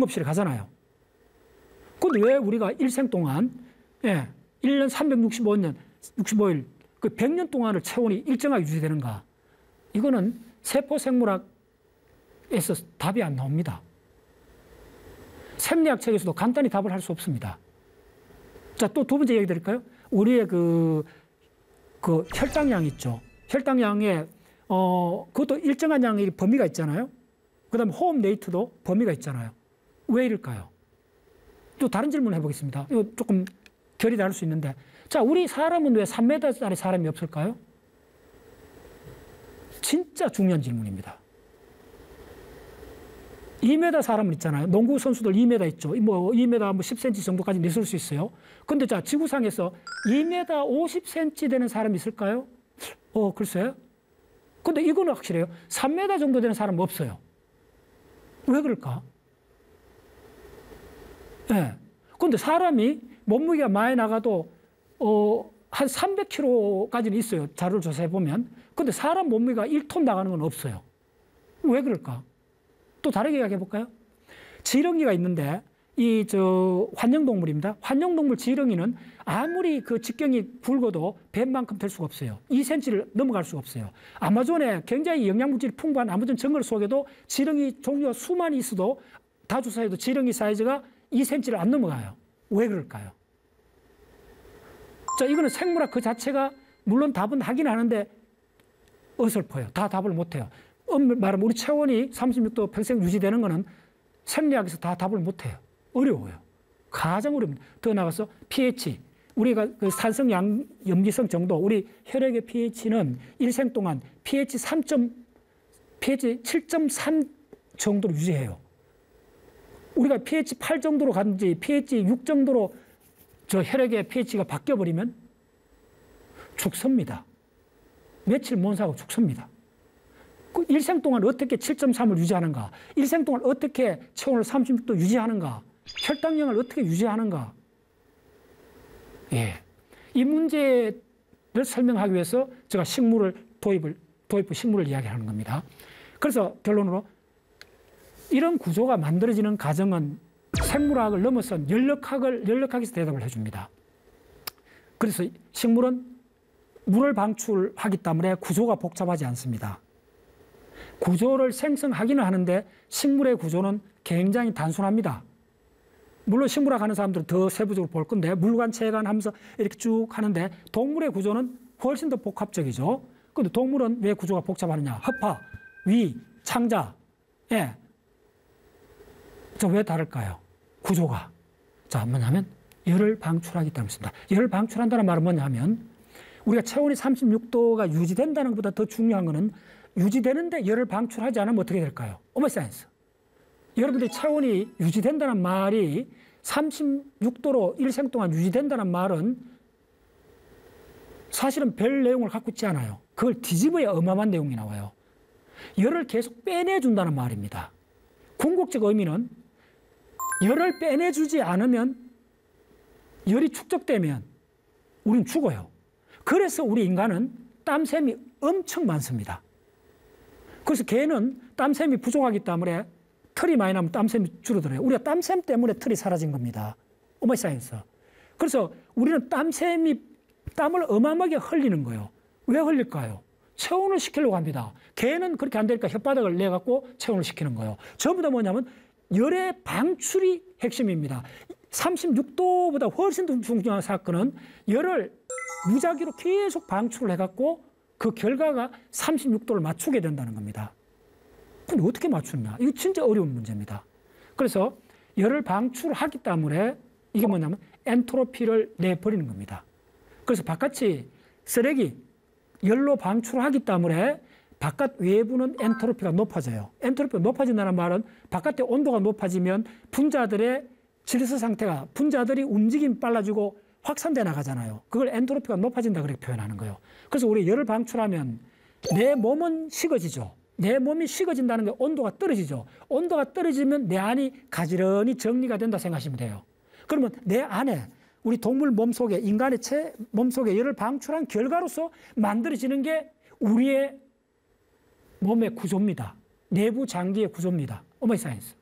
응급실에 가잖아요. 근데 왜 우리가 일생 동안 1년 365년, 65일, 그 100년 동안을 체온이 일정하게 유지되는가? 이거는 세포생물학에서 답이 안 나옵니다. 생리학 책에서도 간단히 답을 할 수 없습니다. 자, 또 두 번째 얘기 드릴까요? 우리의 그 혈당량 있죠. 혈당량에, 그것도 일정한 양의 범위가 있잖아요. 그 다음에 호흡 레이트도 범위가 있잖아요. 왜 이럴까요? 또 다른 질문 해보겠습니다. 이거 조금 결이 다를 수 있는데. 자, 우리 사람은 왜 3m짜리 사람이 없을까요? 진짜 중요한 질문입니다. 2m 사람은 있잖아요. 농구 선수들 2m 있죠. 뭐 2m 뭐 10cm 정도까지 있을 수 있어요. 근데 자, 지구상에서 2m 50cm 되는 사람이 있을까요? 글쎄요. 근데 이거는 확실해요. 3m 정도 되는 사람은 없어요. 왜 그럴까? 네. 근데 사람이 몸무게가 많이 나가도 한 300kg까지는 있어요. 자료를 조사해 보면. 근데 사람 몸무게가 1톤 나가는 건 없어요. 왜 그럴까? 또 다르게 이야기해 볼까요? 지렁이가 있는데 환영동물입니다. 환영동물 지렁이는 아무리 그 직경이 굵어도 뱀만큼 될 수가 없어요. 2cm를 넘어갈 수가 없어요. 아마존에 굉장히 영양물질이 풍부한 아마존 정글 속에도 지렁이 종류가 수많이 있어도 다 조사해도 지렁이 사이즈가 2cm를 안 넘어가요. 왜 그럴까요? 자, 이거는 생물학 그 자체가 물론 답은 하긴 하는데 어설퍼요. 다 답을 못해요. 말하면 우리 체온이 36도 평생 유지되는 거는 생리학에서 다 답을 못해요. 어려워요. 가장 어렵습니다. 더 나가서 pH, 우리가 그 산성 염기성 정도, 우리 혈액의 pH는 일생 동안 pH 7.3 정도로 유지해요. 우리가 pH 8 정도로 갔는지 pH 6 정도로 저 혈액의 pH가 바뀌어버리면 죽습니다. 며칠 못 사고 죽습니다. 그 일생 동안 어떻게 7.3을 유지하는가? 일생 동안 어떻게 체온을 36도 유지하는가? 혈당량을 어떻게 유지하는가? 이 문제를 설명하기 위해서 제가 도입부 식물을 이야기하는 겁니다. 그래서 결론으로 이런 구조가 만들어지는 과정은 생물학을 넘어선 연력학에서 대답을 해줍니다. 그래서 식물은 물을 방출하기 때문에 구조가 복잡하지 않습니다. 구조를 생성하기는 하는데 식물의 구조는 굉장히 단순합니다. 물론 식물학 하는 사람들은 더 세부적으로 볼 건데 물관체관 하면서 이렇게 쭉 하는데 동물의 구조는 훨씬 더 복합적이죠. 그런데 동물은 왜 구조가 복잡하느냐? 허파, 위, 창자. 저 왜 다를까요? 구조가. 자, 뭐냐면 열을 방출하기 때문입니다. 열을 방출한다는 말은 뭐냐면 우리가 체온이 36도가 유지된다는 것보다 더 중요한 것은 유지되는데 열을 방출하지 않으면 어떻게 될까요? 오마이사이언스. 여러분들이 체온이 유지된다는 말이 36도로 일생 동안 유지된다는 말은 사실은 별 내용을 갖고 있지 않아요. 그걸 뒤집어야 어마어마한 내용이 나와요. 열을 계속 빼내준다는 말입니다. 궁극적 의미는 열을 빼내주지 않으면 열이 축적되면 우리는 죽어요. 그래서 우리 인간은 땀샘이 엄청 많습니다. 그래서 개는 땀샘이 부족하기 때문에 털이 많이 나면 땀샘이 줄어들어요. 우리가 땀샘 때문에 털이 사라진 겁니다. 오마이사이언스. 그래서 우리는 땀을 어마어마하게 흘리는 거예요. 왜 흘릴까요? 체온을 시키려고 합니다. 개는 그렇게 안 되니까 혓바닥을 내갖고 체온을 시키는 거예요. 전부 다 뭐냐면 열의 방출이 핵심입니다. 36도보다 훨씬 더 중요한 사건은 열을 무작위로 계속 방출을 해갖고 그 결과가 36도를 맞추게 된다는 겁니다. 근데 어떻게 맞추느냐? 이거 진짜 어려운 문제입니다. 그래서 열을 방출하기 때문에 이게 뭐냐면 엔트로피를 내버리는 겁니다. 그래서 바깥이 쓰레기, 열로 방출하기 때문에 바깥 외부는 엔트로피가 높아져요. 엔트로피가 높아진다는 말은 바깥의 온도가 높아지면 분자들의 질소 상태가, 분자들이 움직임이 빨라지고 확산돼 나가잖아요. 그걸 엔트로피가 높아진다 그렇게 표현하는 거예요. 그래서 우리 열을 방출하면 내 몸은 식어지죠. 내 몸이 식어진다는 게 온도가 떨어지죠. 온도가 떨어지면 내 안이 가지런히 정리가 된다 생각하시면 돼요. 그러면 내 안에 우리 동물 몸속에, 인간의 몸속에 열을 방출한 결과로서 만들어지는 게 우리의 몸의 구조입니다. 내부 장기의 구조입니다. 오마이사이언스.